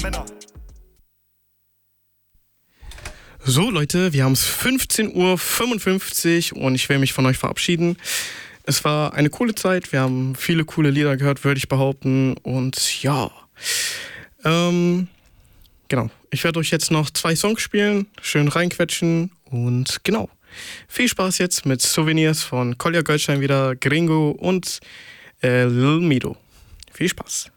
So Leute, wir haben es 15:55 Uhr und ich will mich von euch verabschieden. Es war eine coole Zeit, wir haben viele coole Lieder gehört, würde ich behaupten. Und ja, genau. Ich werde euch jetzt noch 2 Songs spielen, schön reinquetschen und genau. Viel Spaß jetzt mit Souvenirs von Kolja Goldstein wieder, Gringo und Lil Mido. Viel Spaß.